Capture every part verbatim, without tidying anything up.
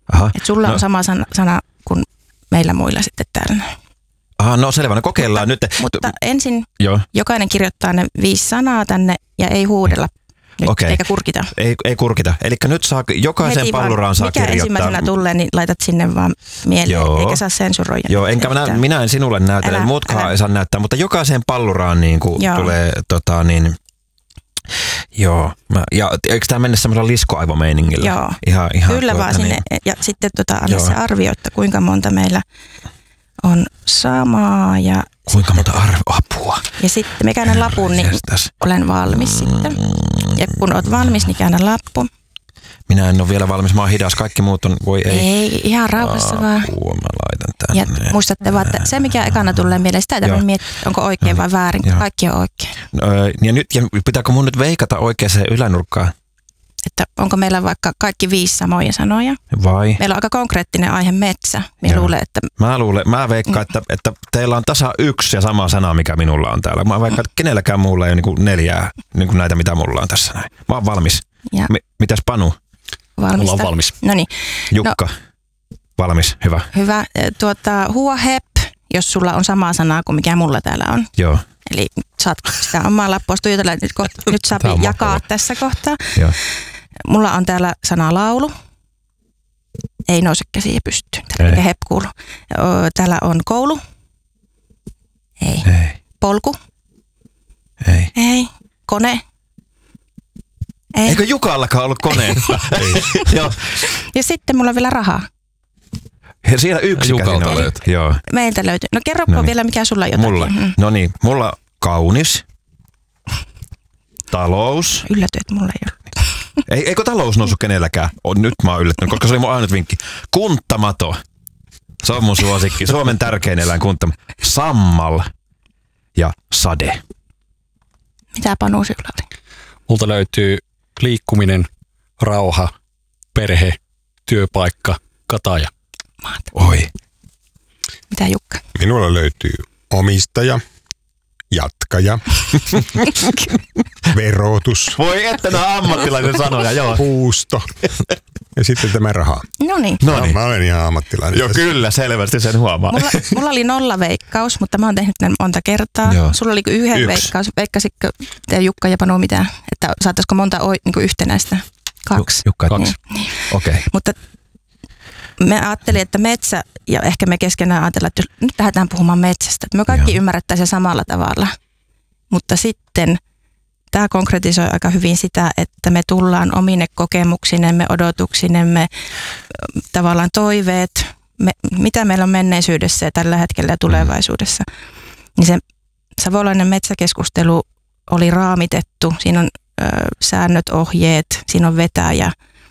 Aha. Et sulla no. on sama sana, sana kuin meillä muilla sitten täällä. Aha, no selvä, no kokeillaan mutta, nyt. Mutta ensin Joo. jokainen kirjoittaa ne viisi sanaa tänne ja ei huudella nyt, Okei. eikä kurkita. Ei, ei kurkita. Eli nyt saa, jokaisen palluraan saa mikä kirjoittaa. Mikä ensimmäisenä tulee, niin laitat sinne vaan mieleen, Joo. eikä saa sensuroida. Joo, enkä minä, minä en sinulle näytellä, älä, muutkaan älä. ei saa näyttää, mutta jokaiseen palluraan niin kuin tulee tota niin, joo. Mä, ja eikö tämä mennä semmoisella liskoaivomeiningillä? Joo. Ihan, ihan Kyllä tuota, vaan sinne. Niin. Ja sitten tota, anna Joo. se arvio, että kuinka monta meillä on samaa. Ja Kuinka monta arvo, apua. Ja sitten me käännän lapun, niin Jestas. olen valmis mm. sitten. Ja kun olet valmis, niin käännän lappu. Minä en ole vielä valmis, mä oon hidas, kaikki muut on, voi ei. Ei, ihan rauhassa vaan. Apua, mä laitan Ja tänne. muistatte vaan, että se mikä ekana tulee mieleen, sitä ei tarvitse miettiä, onko oikein vai väärin. Joo. Kaikki on oikein. No, ja nyt, ja pitääkö mun nyt veikata oikeaan ylänurkkaan? Että onko meillä vaikka kaikki viisi samoja sanoja. Vai? Meillä on aika konkreettinen aihe metsä. Minä luulen, että... Mä luulen, mä veikkaan, että, että teillä on tasa yksi ja sama sana, mikä minulla on täällä. Mä veikkaan, että kenelläkään muulla ei ole niin kuin neljää niin kuin näitä, mitä mulla on tässä näin. Mä oon valmis. Ja M- mitäs Panu? valmista. Mulla on valmis. No niin. Jukka? No, valmis, hyvä. Hyvä. Tuota, huohep, jos sulla on sama sanaa kuin mikä mulla täällä on. Joo. Eli saat sitä omaa lappua tuijotella, että nyt, ko- nyt saa jakaa mahtava. Tässä kohtaa. Joo. Mulla on täällä sana laulu. Ei nouse käsiä pystyyn. Täällä hep kuulu. Täällä on koulu. Ei. Ei. Polku. Ei. Ei. Kone. Ei. Eikö Jukallakaan ollut koneen? Ei. Joo. Ja sitten mulla on vielä rahaa. Ja siellä yksi Jukalta käsin löytyy. Joo. Meiltä löytyy. No kerropa Noniin. vielä, mikä sulla on jotakin. Mulla, Mm. no niin, mulla kaunis. Talous. Ylläty, että mulla ei ole. Ei, eikö talous noussut kenelläkään? On, nyt mä oon yllättynyt, koska se oli mun ainut vinkki. Kunttamato. Se on mun suosikki. Suomen tärkein eläin kunttamato. Sammal ja sade. Mitä Panu sinulla oli? Multa löytyy liikkuminen, rauha, perhe, työpaikka, kataja. Mahtavaa. Oi. Mitä Jukka? Minulla löytyy omistaja, jatkaja, verotus, Voi että nämä ammattilaisen sanoja, joo. puusto ja sitten tämä raha. No niin. No niin. Mä olen ihan ammattilainen. Joo, kyllä, selvästi sen huomaa. Mulla, mulla oli nolla veikkaus, mutta mä oon tehnyt ne monta kertaa. Joo. Sulla oli yhden Yksi. veikkaus. Veikkasitko te Jukka ja Panu mitään? Että saataisiko monta oi, niin kuin yhtenäistä? Kaksi. Jukka, Kaksi. Niin. Okei. Okay. Mutta me ajattelin, että metsä, ja ehkä me keskenään ajatellaan, että jos nyt lähdetään puhumaan metsästä, että me kaikki Joo. ymmärrettäisiin samalla tavalla. Mutta sitten tämä konkretisoi aika hyvin sitä, että me tullaan omine kokemuksinemme, odotuksinemme, tavallaan toiveet, me, mitä meillä on menneisyydessä ja tällä hetkellä ja tulevaisuudessa. Niin se savolainen metsäkeskustelu oli raamitettu, siinä on ö, säännöt, ohjeet, siinä on vetäjä,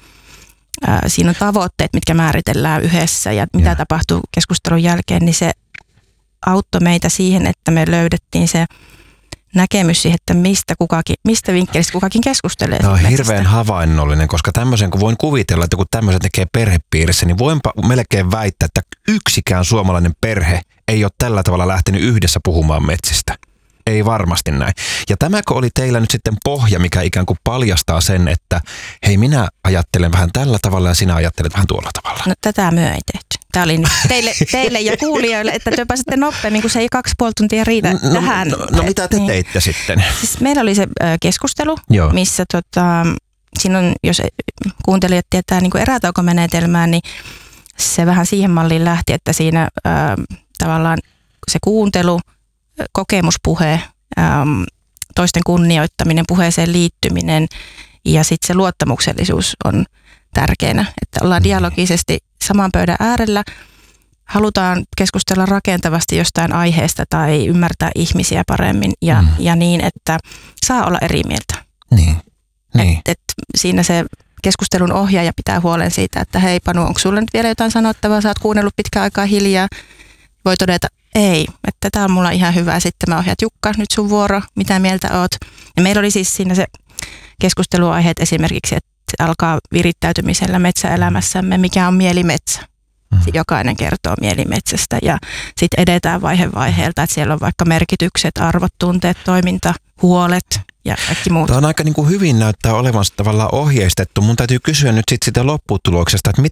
ö, siinä on tavoitteet, mitkä määritellään yhdessä ja mitä Ja. tapahtuu keskustelun jälkeen, niin se auttoi meitä siihen, että me löydettiin se näkemys siihen, että mistä, kukakin, mistä vinkkelistä kukakin keskustelee. Tämä on metsästä. hirveän havainnollinen, koska tämmöisen, kun voin kuvitella, että kun tämmöisen tekee perhepiirissä, niin voinpa melkein väittää, että yksikään suomalainen perhe ei ole tällä tavalla lähtenyt yhdessä puhumaan metsistä. Ei varmasti näin. Ja tämäkö oli teillä nyt sitten pohja, mikä ikään kuin paljastaa sen, että hei, minä ajattelen vähän tällä tavalla ja sinä ajattelet vähän tuolla tavalla. No tätä myö ei tehty. Tämä oli nyt teille, teille ja kuulijoille, että te pääsette nopeammin, kun se ei kaksi puoli tuntia riitä No, tähän. no, no mitä te Niin. teitte sitten? Siis meillä oli se ö, keskustelu, Joo. missä tota, siinä on, jos kuuntelijat tietää niin kuin erätaukomenetelmää, niin se vähän siihen malliin lähti, että siinä ö, tavallaan se kuuntelu, kokemuspuhe, ö, toisten kunnioittaminen, puheeseen liittyminen ja sitten se luottamuksellisuus on tärkeänä, että ollaan dialogisesti saman pöydän äärellä, halutaan keskustella rakentavasti jostain aiheesta tai ymmärtää ihmisiä paremmin ja, mm. ja niin, että saa olla eri mieltä. Niin. niin. Et, et siinä se keskustelun ohjaaja pitää huolen siitä, että hei Panu, onko sulla nyt vielä jotain sanottavaa, sä oot kuunnellut pitkään aikaa hiljaa. Voi todeta, ei, että tää on mulla ihan hyvä. Sitten mä ohjaan, Jukka, nyt sun vuoro, mitä mieltä oot. Ja meillä oli siis siinä se keskusteluaiheet esimerkiksi, että se alkaa virittäytymisellä metsäelämässämme, mikä on mielimetsä. Mm-hmm. Jokainen kertoo mielimetsästä ja sitten edetään vaihe vaiheelta, että siellä on vaikka merkitykset, arvot, tunteet, toiminta, huolet ja kaikki muut. Tämä on aika niin kuin hyvin näyttää olevan tavallaan ohjeistettu. Mun täytyy kysyä nyt sit sitä lopputuloksesta, että mit,